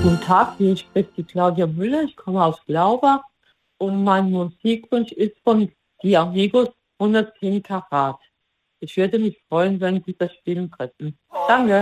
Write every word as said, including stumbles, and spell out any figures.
Guten Tag, hier spricht die Claudia Müller. Ich komme aus Glauber und mein Musikwunsch ist von Die Amigos hundertzehn Karat. Ich würde mich freuen, wenn Sie das spielen könnten. Danke.